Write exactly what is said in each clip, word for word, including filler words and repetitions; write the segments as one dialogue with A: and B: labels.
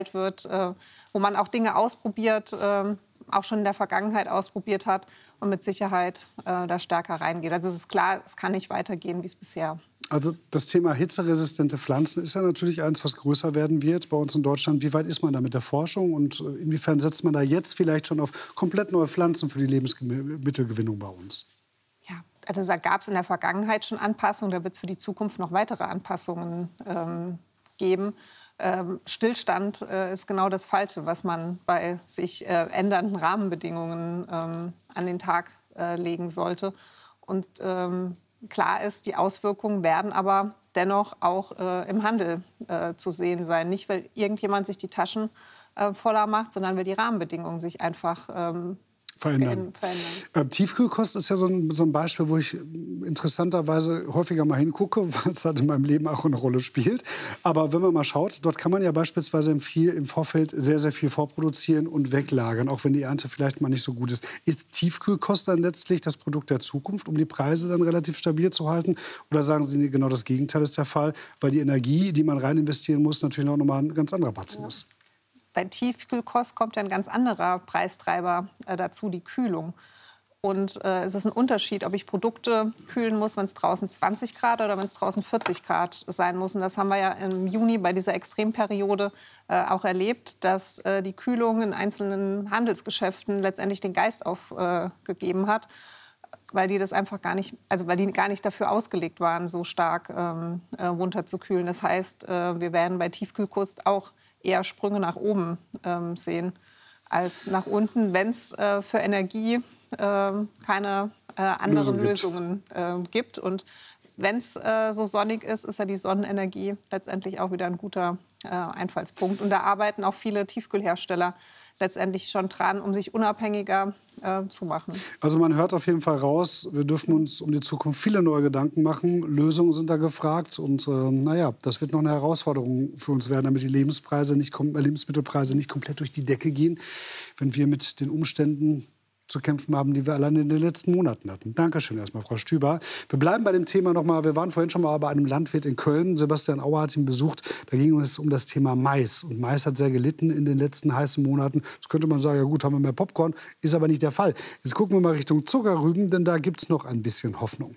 A: wird, äh, wo man auch Dinge ausprobiert, äh, auch schon in der Vergangenheit ausprobiert hat und mit Sicherheit äh, da stärker reingeht. Also es ist klar, es kann nicht weitergehen, wie es bisher.
B: Also das Thema hitzeresistente Pflanzen ist ja natürlich eins, was größer werden wird bei uns in Deutschland. Wie weit ist man da mit der Forschung und inwiefern setzt man da jetzt vielleicht schon auf komplett neue Pflanzen für die Lebensmittelgewinnung bei uns?
A: Ja, also da gab es in der Vergangenheit schon Anpassungen. Da wird es für die Zukunft noch weitere Anpassungen ähm, geben. Ähm, Stillstand äh, ist genau das Falsche, was man bei sich äh, ändernden Rahmenbedingungen ähm, an den Tag äh, legen sollte. Und ähm, klar ist, die Auswirkungen werden aber dennoch auch äh, im Handel äh, zu sehen sein. Nicht, weil irgendjemand sich die Taschen äh, voller macht, sondern weil die Rahmenbedingungen sich einfach ähm,
B: verändern. verändern. Äh, Tiefkühlkost ist ja so ein, so ein Beispiel, wo ich interessanterweise häufiger mal hingucke, weil es halt in meinem Leben auch eine Rolle spielt. Aber wenn man mal schaut, dort kann man ja beispielsweise im, viel, im Vorfeld sehr, sehr viel vorproduzieren und weglagern, auch wenn die Ernte vielleicht mal nicht so gut ist. Ist Tiefkühlkost dann letztlich das Produkt der Zukunft, um die Preise dann relativ stabil zu halten? Oder sagen Sie, genau das Gegenteil ist der Fall, weil die Energie, die man rein investieren muss, natürlich auch nochmal ein ganz anderer Batzen
A: ja.
B: ist?
A: Bei Tiefkühlkost kommt ja ein ganz anderer Preistreiber äh, dazu, die Kühlung. Und äh, es ist ein Unterschied, ob ich Produkte kühlen muss, wenn es draußen zwanzig Grad oder wenn es draußen vierzig Grad sein muss. Und das haben wir ja im Juni bei dieser Extremperiode äh, auch erlebt, dass äh, die Kühlung in einzelnen Handelsgeschäften letztendlich den Geist aufgegeben äh, hat, weil die das einfach gar nicht, also weil die gar nicht dafür ausgelegt waren, so stark ähm, äh, runterzukühlen. Das heißt, äh, wir werden bei Tiefkühlkost auch eher Sprünge nach oben ähm, sehen als nach unten, wenn es äh, für Energie äh, keine äh, anderen
B: Lösung
A: Lösungen äh, gibt. Und wenn es äh, so sonnig ist, ist ja die Sonnenenergie letztendlich auch wieder ein guter äh, Einfallspunkt. Und da arbeiten auch viele Tiefkühlhersteller letztendlich schon dran, um sich unabhängiger äh, zu machen.
B: Also man hört auf jeden Fall raus, wir dürfen uns um die Zukunft viele neue Gedanken machen. Lösungen sind da gefragt und äh, naja, das wird noch eine Herausforderung für uns werden, damit die Lebenspreise nicht, Lebensmittelpreise nicht komplett durch die Decke gehen, wenn wir mit den Umständen zu kämpfen haben, die wir allein in den letzten Monaten hatten. Dankeschön erstmal, Frau Stüber. Wir bleiben bei dem Thema noch mal. Wir waren vorhin schon mal bei einem Landwirt in Köln. Sebastian Auer hat ihn besucht. Da ging es um das Thema Mais. Und Mais hat sehr gelitten in den letzten heißen Monaten. Jetzt könnte man sagen, ja gut, haben wir mehr Popcorn. Ist aber nicht der Fall. Jetzt gucken wir mal Richtung Zuckerrüben, denn da gibt es noch ein bisschen Hoffnung.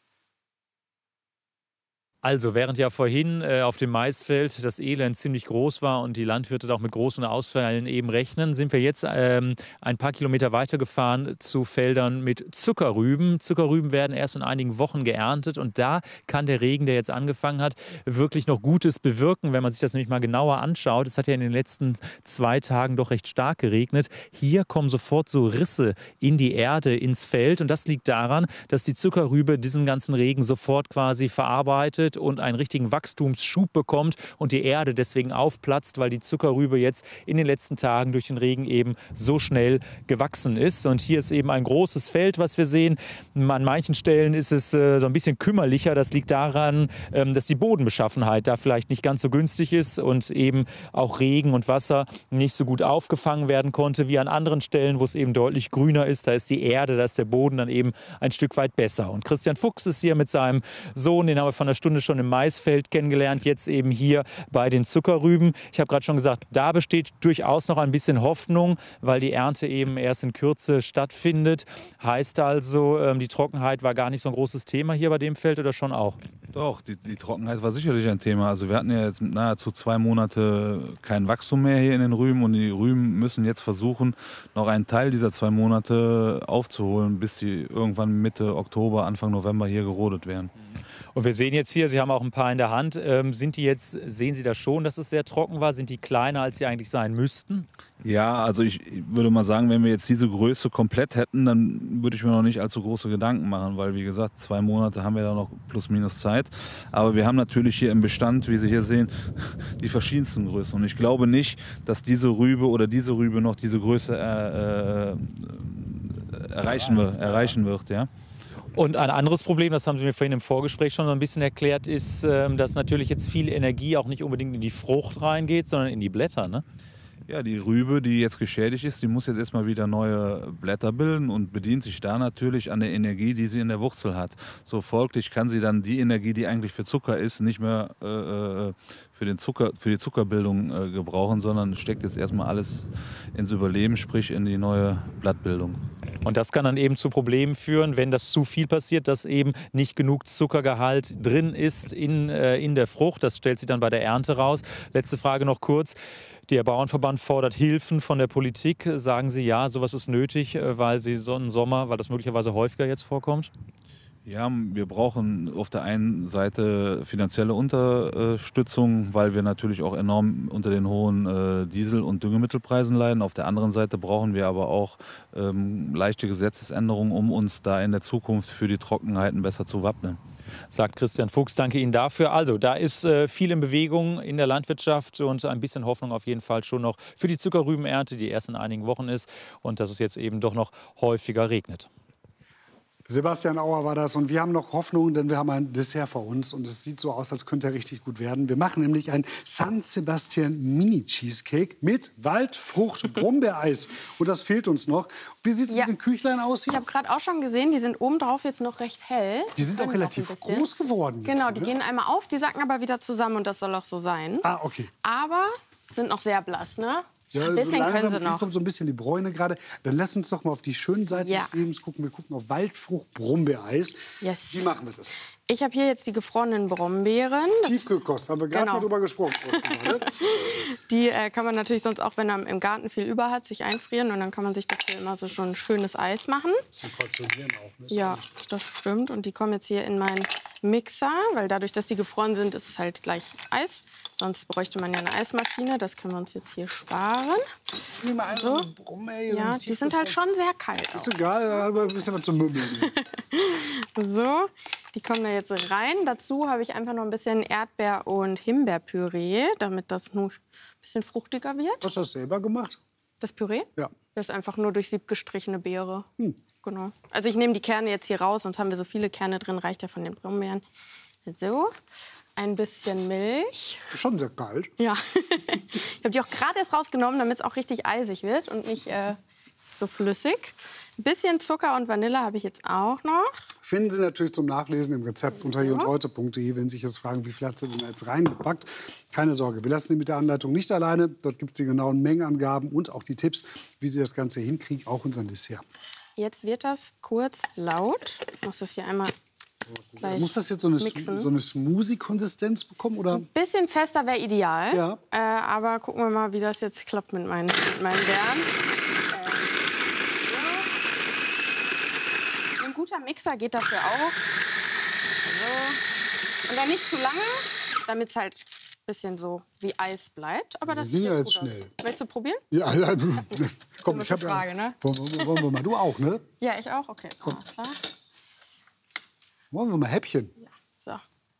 C: Also, während ja vorhin äh, auf dem Maisfeld das Elend ziemlich groß war und die Landwirte da auch mit großen Ausfällen eben rechnen, sind wir jetzt ähm, ein paar Kilometer weitergefahren zu Feldern mit Zuckerrüben. Zuckerrüben werden erst in einigen Wochen geerntet und da kann der Regen, der jetzt angefangen hat, wirklich noch Gutes bewirken, wenn man sich das nämlich mal genauer anschaut. Es hat ja in den letzten zwei Tagen doch recht stark geregnet. Hier kommen sofort so Risse in die Erde, ins Feld und das liegt daran, dass die Zuckerrübe diesen ganzen Regen sofort quasi verarbeitet und einen richtigen Wachstumsschub bekommt und die Erde deswegen aufplatzt, weil die Zuckerrübe jetzt in den letzten Tagen durch den Regen eben so schnell gewachsen ist. Und hier ist eben ein großes Feld, was wir sehen. An manchen Stellen ist es äh, so ein bisschen kümmerlicher. Das liegt daran, ähm, dass die Bodenbeschaffenheit da vielleicht nicht ganz so günstig ist und eben auch Regen und Wasser nicht so gut aufgefangen werden konnte wie an anderen Stellen, wo es eben deutlich grüner ist. Da ist die Erde, da ist der Boden dann eben ein Stück weit besser. Und Christian Fuchs ist hier mit seinem Sohn, den haben wir von der Stunde schon im Maisfeld kennengelernt, jetzt eben hier bei den Zuckerrüben. Ich habe gerade schon gesagt, da besteht durchaus noch ein bisschen Hoffnung, weil die Ernte eben erst in Kürze stattfindet. Heißt also, die Trockenheit war gar nicht so ein großes Thema hier bei dem Feld oder schon auch?
D: Doch, die, die Trockenheit war sicherlich ein Thema. Also wir hatten ja jetzt nahezu zwei Monate kein Wachstum mehr hier in den Rüben und die Rüben müssen jetzt versuchen, noch einen Teil dieser zwei Monate aufzuholen, bis sie irgendwann Mitte Oktober, Anfang November hier gerodet werden.
C: Und wir sehen jetzt hier, Sie haben auch ein paar in der Hand. Ähm, sind die jetzt, sehen Sie das schon, dass es sehr trocken war? Sind die kleiner, als sie eigentlich sein müssten?
D: Ja, also ich würde mal sagen, wenn wir jetzt diese Größe komplett hätten, dann würde ich mir noch nicht allzu große Gedanken machen, weil wie gesagt, zwei Monate haben wir da noch plus minus Zeit. Aber wir haben natürlich hier im Bestand, wie Sie hier sehen, die verschiedensten Größen. Und ich glaube nicht, dass diese Rübe oder diese Rübe noch diese Größe äh, äh, erreichen, erreichen wird. Ja.
C: Und ein anderes Problem, das haben Sie mir vorhin im Vorgespräch schon so ein bisschen erklärt, ist, dass natürlich jetzt viel Energie auch nicht unbedingt in die Frucht reingeht, sondern in die Blätter, ne?
D: Ja, die Rübe, die jetzt geschädigt ist, die muss jetzt erstmal wieder neue Blätter bilden und bedient sich da natürlich an der Energie, die sie in der Wurzel hat. So folglich kann sie dann die Energie, die eigentlich für Zucker ist, nicht mehr äh, für, den Zucker, für die Zuckerbildung äh, gebrauchen, sondern steckt jetzt erstmal alles ins Überleben, sprich in die neue Blattbildung.
C: Und das kann dann eben zu Problemen führen, wenn das zu viel passiert, dass eben nicht genug Zuckergehalt drin ist in, äh, in der Frucht. Das stellt sich dann bei der Ernte raus. Letzte Frage noch kurz. Der Bauernverband fordert Hilfen von der Politik. Sagen Sie ja, sowas ist nötig, weil Sie so einen Sommer, weil das möglicherweise häufiger jetzt vorkommt?
D: Ja, wir brauchen auf der einen Seite finanzielle Unterstützung, weil wir natürlich auch enorm unter den hohen äh, Diesel- und Düngemittelpreisen leiden. Auf der anderen Seite brauchen wir aber auch ähm, leichte Gesetzesänderungen, um uns da in der Zukunft für die Trockenheiten besser zu wappnen.
C: Sagt Christian Fuchs, danke Ihnen dafür. Also, da ist äh, viel in Bewegung in der Landwirtschaft und ein bisschen Hoffnung auf jeden Fall schon noch für die Zuckerrübenernte, die erst in einigen Wochen ist und dass es jetzt eben doch noch häufiger regnet.
B: Sebastian Auer war das und wir haben noch Hoffnung, denn wir haben ein Dessert vor uns und es sieht so aus, als könnte er richtig gut werden. Wir machen nämlich ein San Sebastian Mini Cheesecake mit Waldfrucht Brombeereis und das fehlt uns noch. Wie sieht es
E: Ja.
B: mit den Küchlein aus?
E: Ich habe gerade auch schon gesehen, die sind obendrauf jetzt noch recht hell.
B: Die sind auch
E: Können noch
B: relativ
E: ein bisschen.
B: groß geworden. Jetzt,
E: Genau, die
B: ne?
E: gehen einmal auf, die sacken aber wieder zusammen und das soll auch so sein.
B: Ah, okay.
E: Aber sind noch sehr blass, ne?
B: Ja,
E: ein bisschen
B: so langsam
E: können sie noch.
B: kommt so ein bisschen die Bräune gerade. Dann lass uns doch mal auf die schönen Seiten
E: Ja.
B: des Lebens gucken. Wir gucken auf Waldfrucht Brombeereis.
E: Yes.
B: Wie machen wir das?
E: Ich habe hier jetzt die gefrorenen Brombeeren. Das,
B: Tiefgekost, haben wir gerade
E: Genau.
B: mal drüber gesprochen. Ne?
E: die äh, kann man natürlich sonst auch, wenn er im Garten viel über hat, sich einfrieren. Und dann kann man sich dafür immer so schon schönes Eis machen.
B: Sie portionieren auch. Ne? Ist
E: Ja,
B: auch nicht-
E: das stimmt. Und die kommen jetzt hier in meinen Mixer, weil dadurch, dass die gefroren sind, ist es halt gleich Eis. Sonst bräuchte man ja eine Eismaschine. Das können wir uns jetzt hier sparen.
B: Nimm mal
E: So.
B: eine Brombeere,
E: Ja,
B: das
E: die
B: ist
E: sind halt
B: gefroren.
E: schon sehr kalt.
B: Ist egal, aber ein bisschen was zum Mümmeln.
E: So, die kommen da jetzt rein. Dazu habe ich einfach noch ein bisschen Erdbeer- und Himbeerpüree, damit das nur ein bisschen fruchtiger wird.
B: Hast du das selber gemacht?
E: Das Püree?
B: Ja.
E: Das ist einfach nur durch Sieb gestrichene Beere. Genau. Also ich nehme die Kerne jetzt hier raus, sonst haben wir so viele Kerne drin, reicht ja von den Brombeeren. So, ein bisschen Milch.
B: Schon sehr kalt.
E: Ja, ich habe die auch gerade erst rausgenommen, damit es auch richtig eisig wird und nicht äh, so flüssig. Ein bisschen Zucker und Vanille habe ich jetzt auch noch.
B: Finden Sie natürlich zum Nachlesen im Rezept unter hier und heute punkt de, wenn Sie sich jetzt fragen, wie viel hat sie denn jetzt reingepackt. Keine Sorge, wir lassen Sie mit der Anleitung nicht alleine. Dort gibt es die genauen Mengenangaben und auch die Tipps, wie Sie das Ganze hinkriegen, auch unser Dessert.
E: Jetzt wird das kurz laut. Ich muss das hier einmal gleich
B: Muss das jetzt so eine,
E: mixen.
B: so eine Smoothie-Konsistenz bekommen? Oder?
E: Bisschen fester wäre ideal.
B: Ja.
E: Äh, aber gucken wir mal, wie das jetzt klappt mit meinen, mit meinen Beeren. Äh, so. Ein guter Mixer geht dafür auch. So. Und dann nicht zu lange, damit es halt ein bisschen so wie Eis bleibt. Aber das
B: sind
E: sieht
B: ja
E: jetzt
B: jetzt
E: gut
B: schnell.
E: aus. Willst du probieren?
B: Ja, ja. Komm, ich habe
E: Frage, ne?
B: Wollen, wollen wir mal, du auch, ne?
E: Ja, ich auch. Okay, alles klar.
B: Wollen wir mal Häppchen?
E: Ja, so.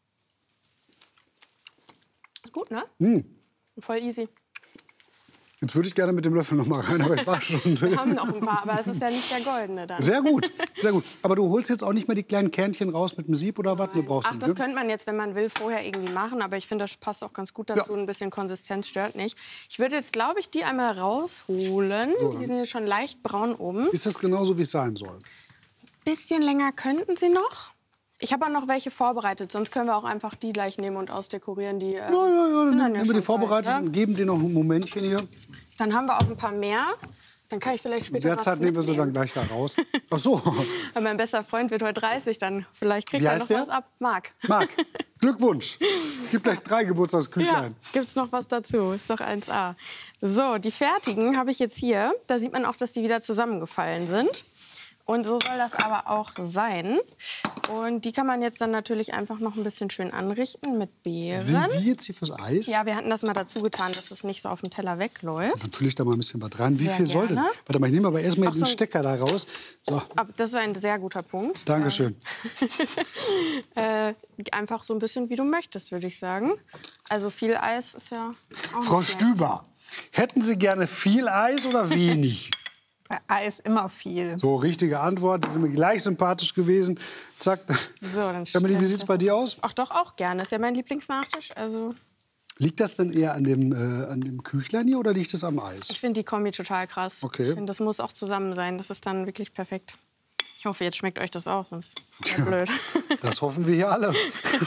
E: Gut, ne?
B: Hm.
E: Voll easy.
B: Jetzt würde ich gerne mit dem Löffel noch mal rein, aber ich war schon
E: Wir
B: drin.
E: haben noch ein paar, aber es ist ja nicht der goldene dann.
B: Sehr gut, sehr gut. Aber du holst jetzt auch nicht mehr die kleinen Kernchen raus mit dem Sieb oder was? Du brauchst
E: Ach,
B: du,
E: das
B: ne?
E: könnte man jetzt, wenn man will, vorher irgendwie machen. Aber ich finde, das passt auch ganz gut dazu.
B: Ja.
E: Ein bisschen Konsistenz stört nicht. Ich würde jetzt, glaube ich, die einmal rausholen. Die sind jetzt schon leicht braun oben.
B: Ist das genauso, wie es sein soll?
E: Bisschen länger könnten sie noch. Ich habe auch noch welche vorbereitet. Sonst können wir auch einfach die gleich nehmen und ausdekorieren. Die, äh,
B: Ja, ja, ja.
E: sind
B: Dann
E: dann
B: nehmen
E: ja
B: wir die
E: schon
B: vorbereitet
E: bald, ne?
B: und geben dir noch ein Momentchen hier.
E: Dann haben wir auch ein paar mehr. Dann kann ich vielleicht später was
B: Derzeit nehmen wir sie dann
E: mitnehmen.
B: gleich da raus. Ach so.
E: Weil mein bester Freund wird heute dreißig, dann vielleicht kriegt
B: Wie
E: er noch
B: heißt der?
E: was ab. Marc.
B: Marc, Glückwunsch. Gibt gleich drei
E: Ja,
B: Geburtstagsküchlein.
E: gibt's noch was dazu? Ist doch eins A. So, die fertigen habe ich jetzt hier. Da sieht man auch, dass die wieder zusammengefallen sind. Und so soll das aber auch sein. Und die kann man jetzt dann natürlich einfach noch ein bisschen schön anrichten mit Beeren.
B: Sind die jetzt hier fürs Eis?
E: Ja, wir hatten das mal dazu getan, dass es nicht so auf dem Teller wegläuft.
B: Dann fülle ich da mal ein bisschen was rein. Wie
E: Sehr
B: viel soll denn?
E: gerne.
B: Warte mal, ich nehme aber erstmal
E: Ach
B: den
E: so.
B: Stecker da raus. So,
E: Aber das ist ein sehr guter Punkt.
B: Dankeschön.
E: Äh, einfach so ein bisschen, wie du möchtest, würde ich sagen. Also viel Eis ist ja auch
B: Frau
E: nicht schlecht.
B: Stüber, hätten Sie gerne viel Eis oder wenig?
A: Bei Eis immer viel.
B: So, richtige Antwort. Die sind mir gleich sympathisch gewesen. Zack.
E: So, dann
B: Emily, wie
E: stell
B: sieht's
E: ich
B: bei
E: das-
B: dir aus?
E: Ach doch, auch gerne. Ist ja mein Lieblingsnachtisch. Also
B: Liegt das denn eher an dem, äh, an dem Küchlein hier oder liegt es am Eis?
E: Ich finde die Kombi total krass.
B: Okay.
E: Ich finde, das muss auch zusammen sein. Das ist dann wirklich perfekt. Ich hoffe, jetzt schmeckt euch das auch, sonst wäre blöd.
B: Das hoffen wir hier alle.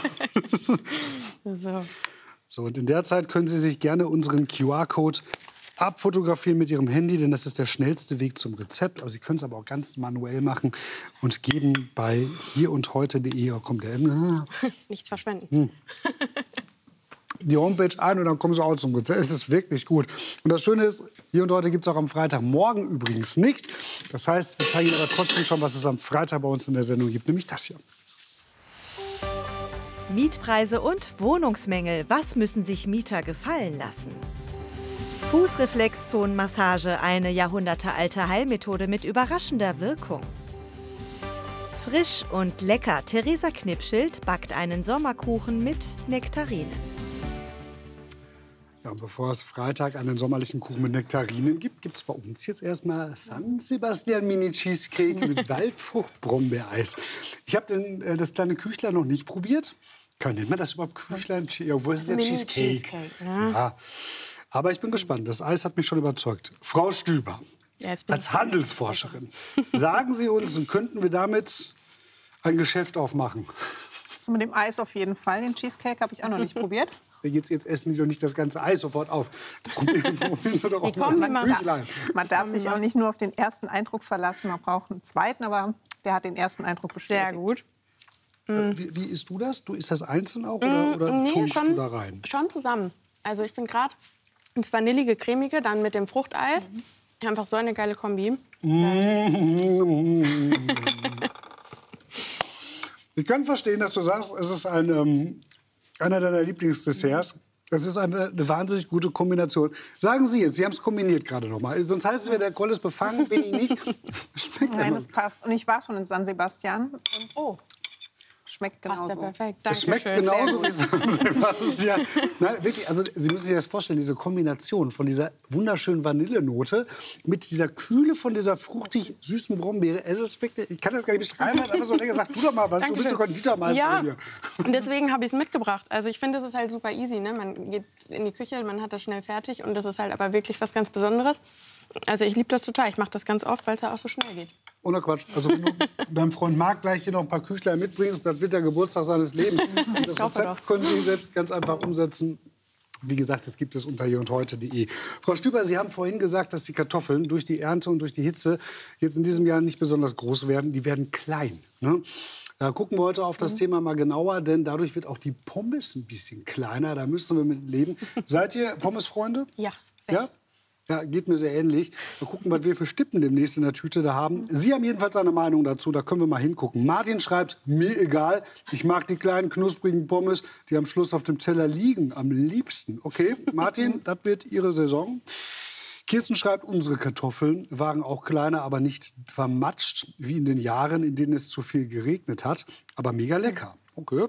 E: So.
B: So, und in der Zeit können Sie sich gerne unseren Q R-Code abfotografieren mit Ihrem Handy, denn das ist der schnellste Weg zum Rezept. Aber Sie können es aber auch ganz manuell machen und geben bei hier und heute punkt de, oh, kommt der
E: Nichts verschwenden.
B: Hm. die Homepage ein und dann kommen Sie auch zum Rezept. Es ist wirklich gut. Und das Schöne ist, hier und heute gibt es auch am Freitag, morgen übrigens nicht. Das heißt, wir zeigen Ihnen aber trotzdem schon, was es am Freitag bei uns in der Sendung gibt, nämlich das hier.
F: Mietpreise und Wohnungsmängel. Was müssen sich Mieter gefallen lassen? Fußreflexzonenmassage, eine jahrhundertealte Heilmethode mit überraschender Wirkung. Frisch und lecker. Theresa Knipschild backt einen Sommerkuchen mit Nektarinen.
B: Ja, und bevor es Freitag einen sommerlichen Kuchen mit Nektarinen gibt, gibt es bei uns jetzt erstmal San Sebastian Mini Cheesecake mit Waldfrucht-Brombeereis. Ich habe äh, das kleine Küchlein noch nicht probiert. Kann nennt man das überhaupt Küchlein? Ja, wo ist es ja Cheesecake?
E: Cheesecake, ja.
B: Ja. Aber ich bin gespannt. Das Eis hat mich schon überzeugt. Frau Stüber,
E: Ja, jetzt bin
B: als
E: ich-
B: Handelsforscherin, sagen Sie uns, könnten wir damit ein Geschäft aufmachen?
A: Also mit dem Eis auf jeden Fall. Den Cheesecake habe ich auch noch nicht probiert.
B: Jetzt, jetzt essen die doch nicht das ganze Eis sofort auf. Probieren probieren Sie doch auch
E: Die kommen
B: mal
E: Sie
B: das
E: mal-
B: Küchlein.
A: Man darf sich auch nicht nur auf den ersten Eindruck verlassen. Man braucht einen zweiten, aber der hat den ersten Eindruck bestätigt.
E: Sehr gut.
B: Wie, wie isst du das? Du isst das einzeln auch oder, oder
E: Nee,
B: tunkst
E: schon,
B: du da rein?
E: schon zusammen. Also ich finde gerade das vanillige, cremige, dann mit dem Fruchteis. Einfach so eine geile Kombi.
B: Ich kann verstehen, dass du sagst, es ist ein, ähm, einer deiner Lieblingsdesserts. Das ist eine, eine wahnsinnig gute Kombination. Sagen Sie jetzt, Sie haben es kombiniert gerade noch mal. Sonst heißt es, wenn der Koll ist befangen, bin ich nicht. Schmeckt
A: Nein,
B: einfach.
A: das passt. Und ich war schon in San Sebastian. Und
E: Oh,
A: schmeckt
E: passt ja
A: genauso.
E: perfekt.
B: Es
E: Dankeschön.
B: schmeckt genauso wie San Sebastian. Nein, wirklich, also Sie müssen sich das vorstellen, diese Kombination von dieser wunderschönen Vanillenote mit dieser Kühle von dieser fruchtig süßen Brombeere. Es ist wirklich, ich kann das gar nicht beschreiben, weil einfach so lecker. Sag du doch mal was, du bist doch Konditormeister
E: Ja,
B: hier.
E: und deswegen habe ich es mitgebracht. Also ich finde, das ist halt super easy. Ne? Man geht in die Küche, man hat das schnell fertig und das ist halt aber wirklich was ganz Besonderes. Also ich liebe das total. Ich mache das ganz oft, weil es ja auch so schnell geht.
B: Ohne Quatsch. Also wenn du deinem Freund Marc gleich hier noch ein paar Küchlein mitbringst, das wird der Geburtstag seines Lebens. Und das
E: Ich hoffe
B: Rezept
E: doch.
B: können Sie selbst ganz einfach umsetzen. Wie gesagt, das gibt es unter hier und heute punkt de. Frau Stüber, Sie haben vorhin gesagt, dass die Kartoffeln durch die Ernte und durch die Hitze jetzt in diesem Jahr nicht besonders groß werden. Die werden klein. Ne? Da gucken wir heute auf das Thema mal genauer, denn dadurch wird auch die Pommes ein bisschen kleiner. Da müssen wir mit leben. Seid ihr Pommesfreunde?
E: Ja, sehr.
B: Ja? Ja, geht mir sehr ähnlich. Mal gucken, was wir für Stippen demnächst in der Tüte da haben. Sie haben jedenfalls eine Meinung dazu, da können wir mal hingucken. Martin schreibt, mir egal, ich mag die kleinen knusprigen Pommes, die am Schluss auf dem Teller liegen, am liebsten. Okay, Martin, das wird Ihre Saison. Kirsten schreibt, unsere Kartoffeln waren auch kleiner, aber nicht vermatscht, wie in den Jahren, in denen es zu viel geregnet hat. Aber mega lecker. Okay.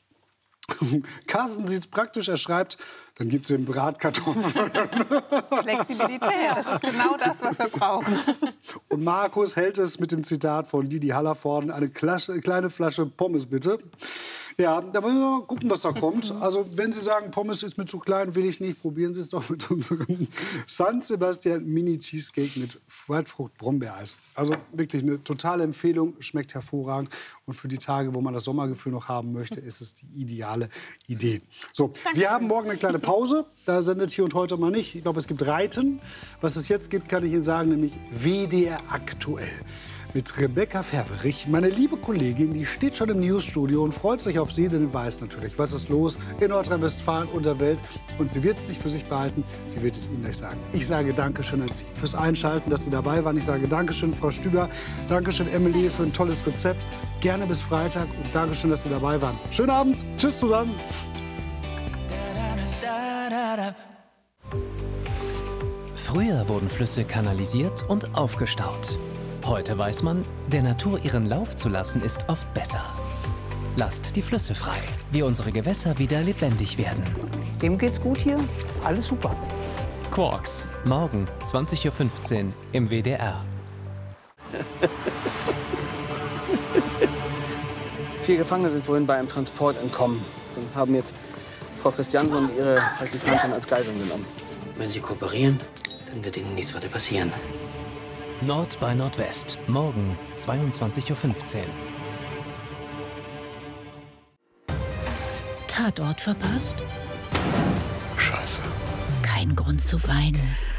B: Carsten sieht es praktisch, er schreibt, dann gibt es den Bratkartoffeln.
A: Flexibilität, das ist genau das, was wir brauchen.
B: Und Markus hält es mit dem Zitat von Didi Hallervorden, eine Klasche, kleine Flasche Pommes bitte. Ja, da wollen wir mal gucken, was da kommt. Also wenn Sie sagen, Pommes ist mir zu klein, will ich nicht, probieren Sie es doch mit unserem San Sebastian Mini Cheesecake mit Waldfrucht-Brombeereis. Also wirklich eine totale Empfehlung, schmeckt hervorragend. Und für die Tage, wo man das Sommergefühl noch haben möchte, ist es die ideale Idee. So, wir haben morgen eine kleine Pause. Da sendet hier und heute mal nicht. Ich glaube, es gibt Reiten. Was es jetzt gibt, kann ich Ihnen sagen, nämlich W D R aktuell. Mit Rebecca Ferverich, meine liebe Kollegin, die steht schon im Newsstudio und freut sich auf Sie, denn weiß natürlich, was ist los in Nordrhein-Westfalen und der Welt. Und sie wird es nicht für sich behalten, sie wird es Ihnen gleich sagen. Ich sage Dankeschön an Sie fürs Einschalten, dass Sie dabei waren. Ich sage Dankeschön, Frau Stüber, Dankeschön, Emily, für ein tolles Rezept. Gerne bis Freitag und Dankeschön, dass Sie dabei waren. Schönen Abend, tschüss zusammen.
G: Früher wurden Flüsse kanalisiert und aufgestaut. Heute weiß man, der Natur ihren Lauf zu lassen, ist oft besser. Lasst die Flüsse frei, wie unsere Gewässer wieder lebendig werden.
H: Dem geht's gut hier. Alles super.
G: Quarks, morgen zwanzig Uhr fünfzehn im W D R.
H: Vier Gefangene sind vorhin bei einem Transport entkommen und haben jetzt
I: Frau Christiansen und ihre Praktikantin als Geisel genommen.
J: Wenn Sie kooperieren, dann wird Ihnen nichts weiter passieren.
G: Nord bei Nordwest. Morgen zweiundzwanzig Uhr fünfzehn.
K: Tatort verpasst?
L: Scheiße.
K: Kein Grund zu weinen.